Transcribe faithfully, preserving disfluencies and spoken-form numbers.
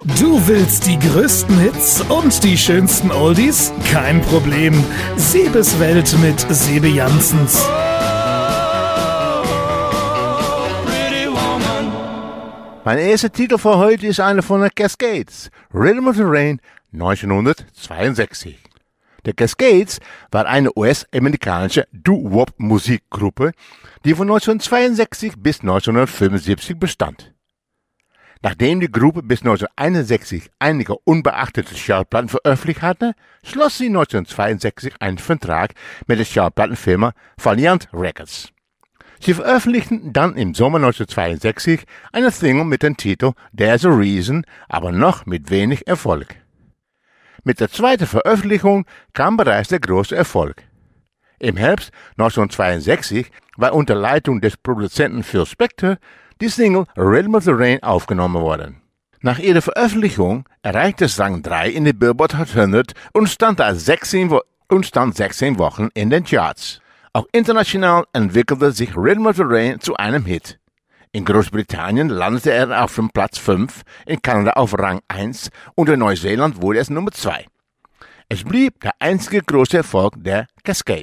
Du willst die größten Hits und die schönsten Oldies? Kein Problem. Sebes Welt mit Sebe Janssens. Mein erster Titel für heute ist einer von den Cascades, Rhythm of the Rain, neunzehnhundertzweiundsechzig. Die Cascades war eine U S-amerikanische Doo-Wop-Musikgruppe, die von neunzehnhundertzweiundsechzig bis neunzehnhundertfünfundsiebzig bestand. Nachdem die Gruppe bis neunzehnhunderteinundsechzig einige unbeachtete Schallplatten veröffentlicht hatte, schloss sie neunzehnhundertzweiundsechzig einen Vertrag mit der Schallplattenfirma Valiant Records. Sie veröffentlichten dann im Sommer neunzehnhundertzweiundsechzig eine Single mit dem Titel There's a Reason, aber noch mit wenig Erfolg. Mit der zweiten Veröffentlichung kam bereits der große Erfolg. Im Herbst neunzehnhundertzweiundsechzig war unter Leitung des Produzenten Phil Spector die Single Rhythm of the Rain aufgenommen worden. Nach ihrer Veröffentlichung erreichte es Rang drei in der Billboard Hot hundert und stand, da sechzehn Wo- und stand sechzehn Wochen in den Charts. Auch international entwickelte sich Rhythm of the Rain zu einem Hit. In Großbritannien landete er auf dem Platz fünf, in Kanada auf Rang eins und in Neuseeland wurde es Nummer zwei. Es blieb der einzige große Erfolg der Cascades.